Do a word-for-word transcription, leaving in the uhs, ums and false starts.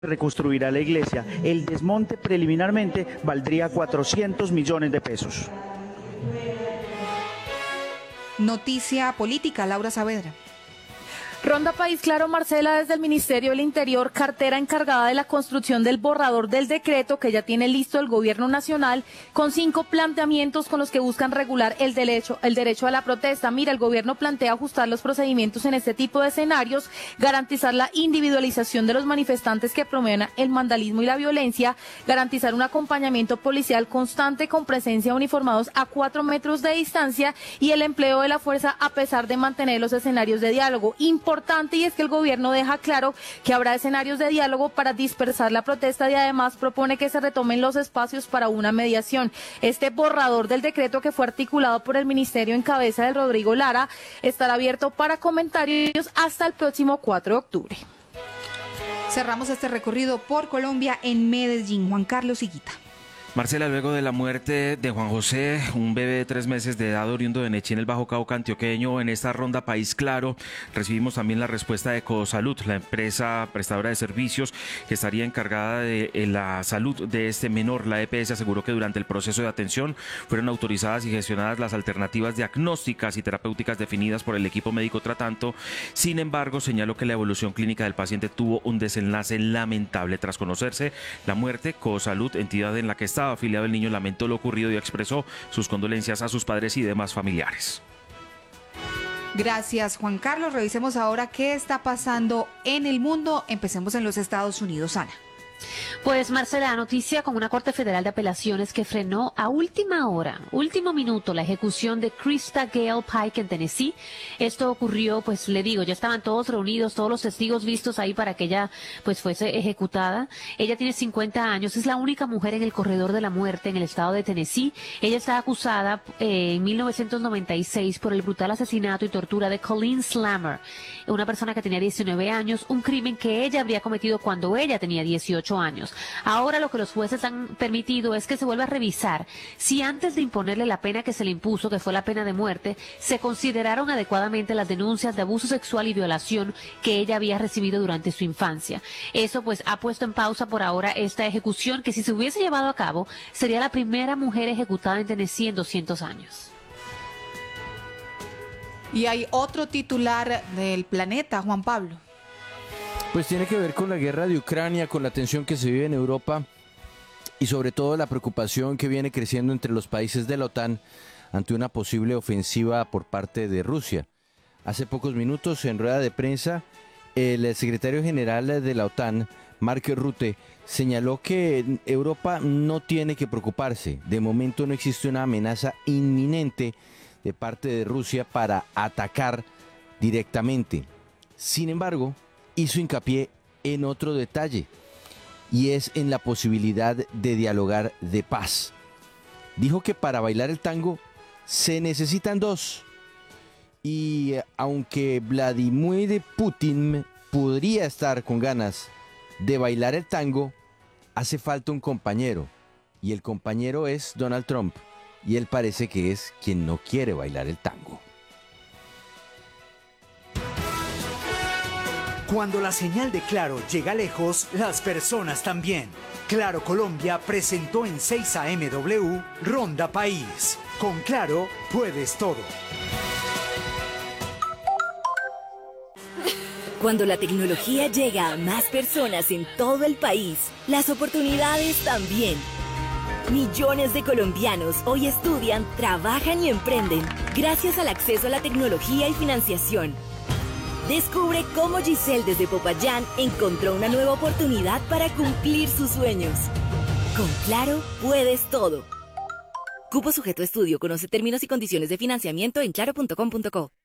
reconstruirá la iglesia. El desmonte preliminarmente valdría cuatrocientos millones de pesos. Noticia política, Laura Saavedra. Ronda País Claro, Marcela, desde el Ministerio del Interior, cartera encargada de la construcción del borrador del decreto que ya tiene listo el Gobierno Nacional, con cinco planteamientos con los que buscan regular el derecho, el derecho a la protesta. Mira, el Gobierno plantea ajustar los procedimientos en este tipo de escenarios, garantizar la individualización de los manifestantes que promuevan el vandalismo y la violencia, garantizar un acompañamiento policial constante con presencia de uniformados a cuatro metros de distancia y el empleo de la fuerza a pesar de mantener los escenarios de diálogo. Importante y es que el gobierno deja claro que habrá escenarios de diálogo para dispersar la protesta y además propone que se retomen los espacios para una mediación. Este borrador del decreto, que fue articulado por el ministerio en cabeza de Rodrigo Lara, estará abierto para comentarios hasta el próximo cuatro de octubre. Cerramos este recorrido por Colombia en Medellín. Juan Carlos Higuita. Marcela, luego de la muerte de Juan José, un bebé de tres meses de edad oriundo de Nechí en el Bajo Cauca antioqueño, en esta ronda País Claro, recibimos también la respuesta de Ecosalud, la empresa prestadora de servicios que estaría encargada de la salud de este menor. La E P S aseguró que durante el proceso de atención fueron autorizadas y gestionadas las alternativas diagnósticas y terapéuticas definidas por el equipo médico tratante. Sin embargo, señaló que la evolución clínica del paciente tuvo un desenlace lamentable. Tras conocerse la muerte, Ecosalud, entidad en la que está afiliado el niño, lamentó lo ocurrido y expresó sus condolencias a sus padres y demás familiares. Gracias, Juan Carlos. Revisemos ahora qué está pasando en el mundo. Empecemos en los Estados Unidos, Ana. Pues Marcela, noticia con una Corte Federal de Apelaciones que frenó a última hora, último minuto, la ejecución de Krista Gale Pike en Tennessee. Esto ocurrió, pues le digo, ya estaban todos reunidos, todos los testigos vistos ahí para que ella pues fuese ejecutada. Ella tiene cincuenta años, es la única mujer en el corredor de la muerte en el estado de Tennessee. Ella está acusada eh, en mil novecientos noventa y seis por el brutal asesinato y tortura de Colleen Slammer, una persona que tenía diecinueve años, un crimen que ella habría cometido cuando ella tenía dieciocho años. Ahora lo que los jueces han permitido es que se vuelva a revisar si antes de imponerle la pena que se le impuso, que fue la pena de muerte, se consideraron adecuadamente las denuncias de abuso sexual y violación que ella había recibido durante su infancia. Eso pues ha puesto en pausa por ahora esta ejecución, que si se hubiese llevado a cabo sería la primera mujer ejecutada en Tennessee en doscientos años. Y hay otro titular del Planeta, Juan Pablo. Pues tiene que ver con la guerra de Ucrania, con la tensión que se vive en Europa y sobre todo la preocupación que viene creciendo entre los países de la OTAN ante una posible ofensiva por parte de Rusia. Hace pocos minutos, en rueda de prensa, el secretario general de la OTAN, Mark Rutte, señaló que Europa no tiene que preocuparse. De momento no existe una amenaza inminente de parte de Rusia para atacar directamente. Sin embargo, hizo hincapié en otro detalle, y es en la posibilidad de dialogar de paz. Dijo que para bailar el tango se necesitan dos, y aunque Vladimir Putin podría estar con ganas de bailar el tango, hace falta un compañero, y el compañero es Donald Trump, y él parece que es quien no quiere bailar el tango. Cuando la señal de Claro llega lejos, las personas también. Claro Colombia presentó en seis A M W Ronda País. Con Claro puedes todo. Cuando la tecnología llega a más personas en todo el país, las oportunidades también. Millones de colombianos hoy estudian, trabajan y emprenden gracias al acceso a la tecnología y financiación. Descubre cómo Giselle desde Popayán encontró una nueva oportunidad para cumplir sus sueños. Con Claro, puedes todo. Cupo sujeto a estudio. Conoce términos y condiciones de financiamiento en claro punto com punto co.